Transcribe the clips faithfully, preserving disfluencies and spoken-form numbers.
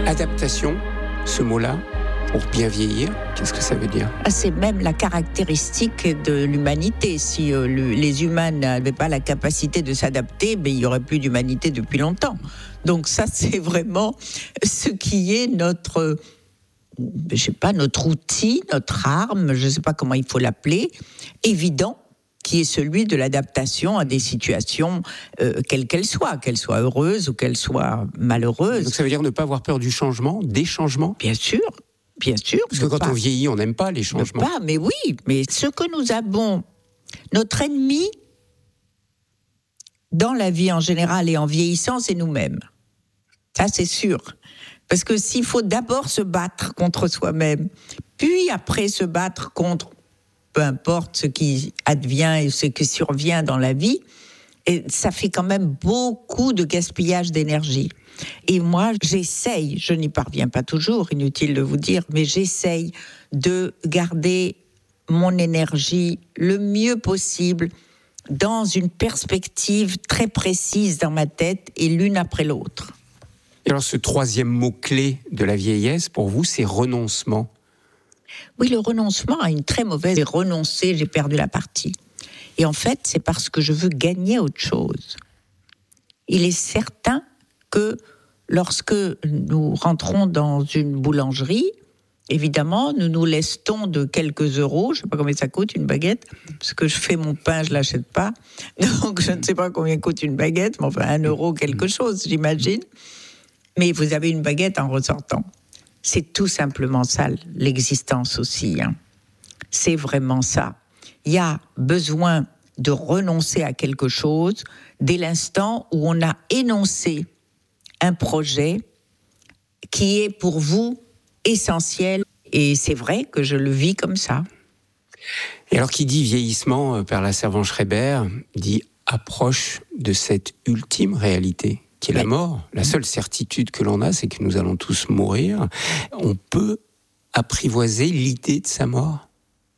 Adaptation, ce mot-là, pour bien vieillir, qu'est-ce que ça veut dire ? C'est même la caractéristique de l'humanité. Si euh, le, les humains n'avaient pas la capacité de s'adapter, ben, il n'y aurait plus d'humanité depuis longtemps. Donc ça, c'est vraiment ce qui est notre, je sais pas, notre outil, notre arme, je ne sais pas comment il faut l'appeler, évident, qui est celui de l'adaptation à des situations, euh, quelles qu'elles soient, qu'elles soient heureuses ou qu'elles soient malheureuses. Donc ça veut dire ne pas avoir peur du changement, des changements ? Bien sûr, bien sûr. Parce que quand pas, on vieillit, on n'aime pas les changements. Pas, mais oui, mais ce que nous avons, notre ennemi, dans la vie en général et en vieillissant, c'est nous-mêmes. Ça, c'est sûr. Parce que s'il faut d'abord se battre contre soi-même, puis après se battre contre peu importe ce qui advient et ce qui survient dans la vie, et ça fait quand même beaucoup de gaspillage d'énergie. Et moi, j'essaye, je n'y parviens pas toujours, inutile de vous dire, mais j'essaye de garder mon énergie le mieux possible dans une perspective très précise dans ma tête et l'une après l'autre. Et alors ce troisième mot-clé de la vieillesse, pour vous, c'est renoncement. Oui, le renoncement a une très mauvaise... J'ai renoncé, j'ai perdu la partie. Et en fait, c'est parce que je veux gagner autre chose. Il est certain que lorsque nous rentrons dans une boulangerie, évidemment, nous nous lestons de quelques euros. Je ne sais pas combien ça coûte, une baguette. Parce que je fais mon pain, je ne l'achète pas. Donc, je ne sais pas combien coûte une baguette, mais enfin, un euro quelque chose, j'imagine. Mais vous avez une baguette en ressortant. C'est tout simplement ça, l'existence aussi. Hein. C'est vraiment ça. Il y a besoin de renoncer à quelque chose dès l'instant où on a énoncé un projet qui est pour vous essentiel. Et c'est vrai que je le vis comme ça. Et alors qui dit vieillissement, Père La Servan-Schreiber, dit approche de cette ultime réalité qui est la mort. La seule certitude que l'on a, c'est que nous allons tous mourir. On peut apprivoiser l'idée de sa mort ?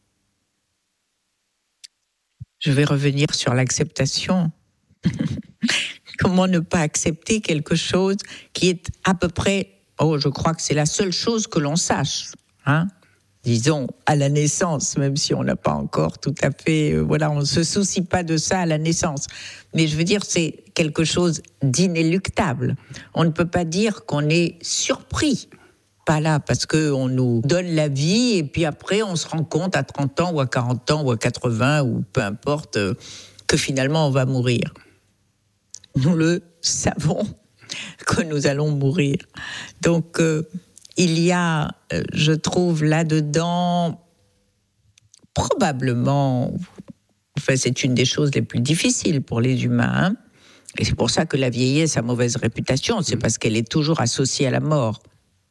Je vais revenir sur l'acceptation. Comment ne pas accepter quelque chose qui est à peu près... Oh, je crois que c'est la seule chose que l'on sache, hein ? Disons, à la naissance, même si on n'a pas encore tout à fait... Euh, voilà, on ne se soucie pas de ça à la naissance. Mais je veux dire, c'est quelque chose d'inéluctable. On ne peut pas dire qu'on est surpris. Pas là, parce qu'on nous donne la vie, et puis après, on se rend compte à trente ans, ou à quarante ans, ou à quatre-vingts, ou peu importe, euh, que finalement, on va mourir. Nous le savons, que nous allons mourir. Donc... Euh, Il y a, je trouve, là-dedans, probablement, enfin, c'est une des choses les plus difficiles pour les humains, hein, et c'est pour ça que la vieillesse a mauvaise réputation, c'est parce qu'elle est toujours associée à la mort.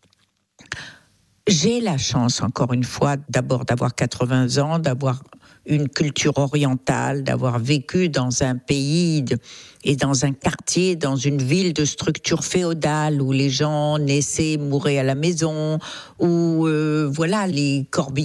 J'ai la chance, encore une fois, d'abord d'avoir quatre-vingts ans, d'avoir une culture orientale, d'avoir vécu dans un pays de, et dans un quartier, dans une ville de structure féodale où les gens naissaient, mouraient à la maison, où euh, voilà, les corbillards